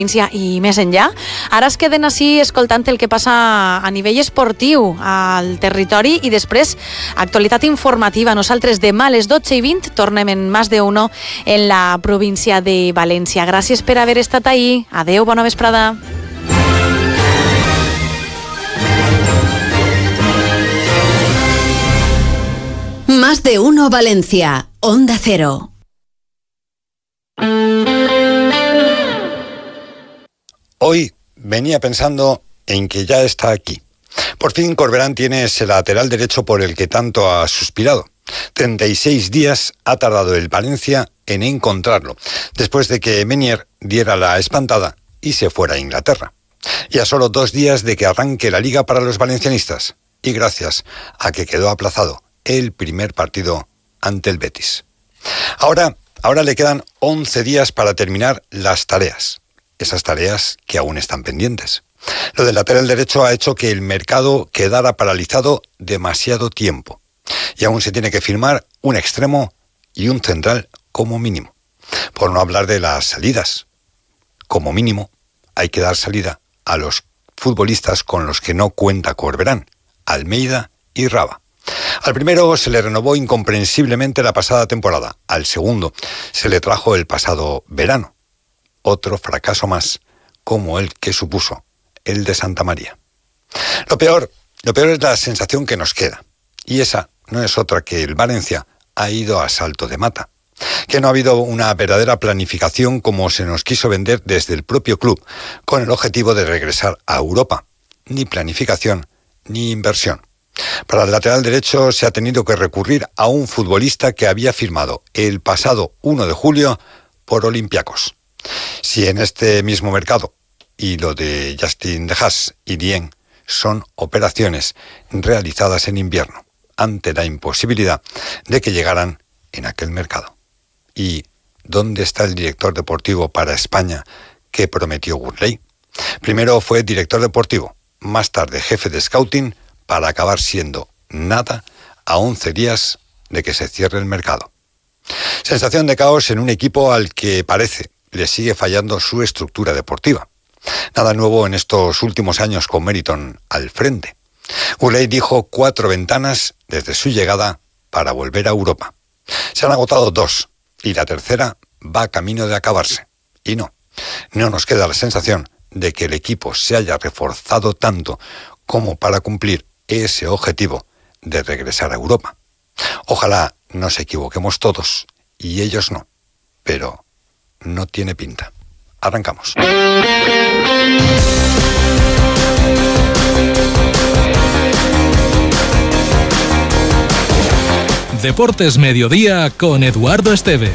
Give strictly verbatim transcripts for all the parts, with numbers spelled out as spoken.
i més enllà. Ara es queden així escoltant el que passa a nivell esportiu al territori i després actualitat informativa. Nosaltres demà a les dotze i vint tornem en Más de Uno en la província de València. Gràcies per haver estat ahí. Adeu, bona vesprada. Más de Uno Valencia, Onda Cero. Hoy venía pensando en que ya está aquí. Por fin Corberán tiene ese lateral derecho por el que tanto ha suspirado. treinta y seis días ha tardado el Valencia en encontrarlo, después de que Menier diera la espantada y se fuera a Inglaterra. Y a solo dos días de que arranque la Liga para los valencianistas, y gracias a que quedó aplazado el primer partido ante el Betis. Ahora, ahora le quedan once días para terminar las tareas. Esas tareas que aún están pendientes. Lo del lateral derecho ha hecho que el mercado quedara paralizado demasiado tiempo. Y aún se tiene que firmar un extremo y un central como mínimo. Por no hablar de las salidas. Como mínimo, hay que dar salida a los futbolistas con los que no cuenta Corberán, Almeida y Raba. Al primero se le renovó incomprensiblemente la pasada temporada. Al segundo se le trajo el pasado verano. Otro fracaso más, como el que supuso el de Santa María. Lo peor, lo peor es la sensación que nos queda. Y esa no es otra que el Valencia ha ido a salto de mata. Que no ha habido una verdadera planificación como se nos quiso vender desde el propio club, con el objetivo de regresar a Europa. Ni planificación, ni inversión. Para el lateral derecho se ha tenido que recurrir a un futbolista que había firmado el pasado primero de julio por Olympiacos. Si en este mismo mercado, y lo de Justin De Haas y Dieng son operaciones realizadas en invierno, ante la imposibilidad de que llegaran en aquel mercado. ¿Y dónde está el director deportivo para España que prometió Gurley? Primero fue director deportivo, más tarde jefe de scouting, para acabar siendo nada a once días de que se cierre el mercado. Sensación de caos en un equipo al que parece le sigue fallando su estructura deportiva. Nada nuevo en estos últimos años con Meriton al frente. Gurley dijo cuatro ventanas desde su llegada para volver a Europa. Se han agotado dos y la tercera va camino de acabarse. Y no, no nos queda la sensación de que el equipo se haya reforzado tanto como para cumplir ese objetivo de regresar a Europa. Ojalá nos equivoquemos todos y ellos no, pero no tiene pinta. Arrancamos. Deportes Mediodía con Eduardo Esteve.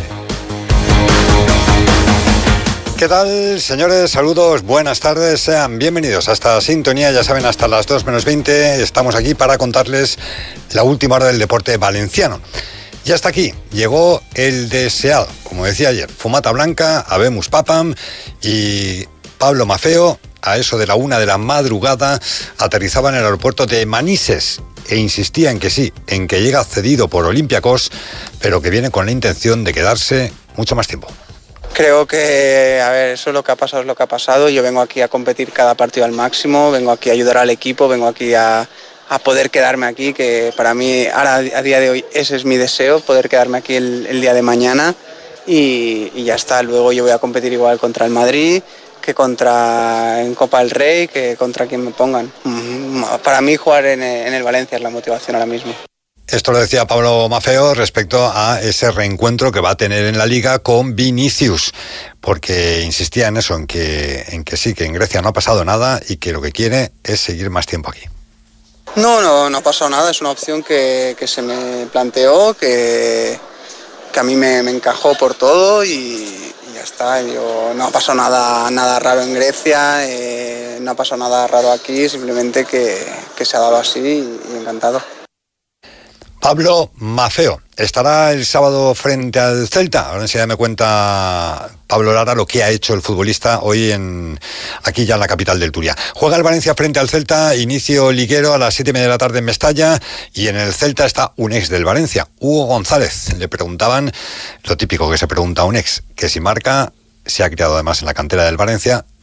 ¿Qué tal, señores? Saludos, buenas tardes, sean bienvenidos a esta sintonía. Ya saben, hasta las dos menos veinte estamos aquí para contarles la última hora del deporte valenciano. Ya está aquí, llegó el deseado, como decía ayer, Fumata Blanca, Habemus Papam y Pablo Maffeo, a eso de la una de la madrugada, aterrizaba en el aeropuerto de Manises e insistía en que sí, en que llega cedido por Olympiacos, pero que viene con la intención de quedarse mucho más tiempo. Creo que, a ver, eso es lo que ha pasado, es lo que ha pasado. Yo vengo aquí a competir cada partido al máximo, vengo aquí a ayudar al equipo, vengo aquí a... a poder quedarme aquí, que para mí ahora a día de hoy ese es mi deseo, poder quedarme aquí el, el día de mañana y, y ya está. Luego yo voy a competir igual contra el Madrid que contra en Copa del Rey, que contra quien me pongan. Para mí jugar en, en el Valencia es la motivación ahora mismo. Esto lo decía Pablo Maffeo respecto a ese reencuentro que va a tener en la Liga con Vinicius, porque insistía en eso, en que, en que sí, que en Grecia no ha pasado nada y que lo que quiere es seguir más tiempo aquí. No, no, no ha pasado nada, es una opción que, que se me planteó, que, que a mí me, me encajó por todo y, y ya está. Yo, no ha pasado nada, nada raro en Grecia, eh, no ha pasado nada raro aquí, simplemente que, que se ha dado así y, y encantado. Pablo Maffeo estará el sábado frente al Celta. Ahora enseguida me cuenta Pablo Lara lo que ha hecho el futbolista hoy en aquí ya en la capital del Turia. Juega el Valencia frente al Celta, inicio liguero a las siete y media de la tarde en Mestalla, y en el Celta está un ex del Valencia, Hugo González. Le preguntaban lo típico que se pregunta a un ex, que si marca, se ha criado además en la cantera del Valencia,